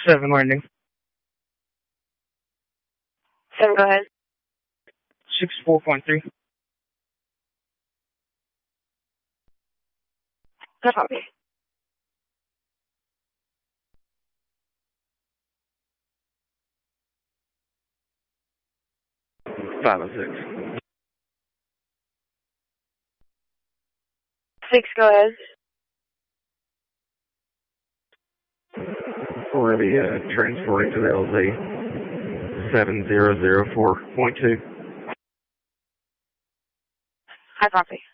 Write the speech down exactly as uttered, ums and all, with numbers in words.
Seven landing. Seven, go ahead. Six four point three. No copy. Five oh six. Six, go ahead. We're going to be uh, transporting to the L Z seven zero zero four point two. High copy.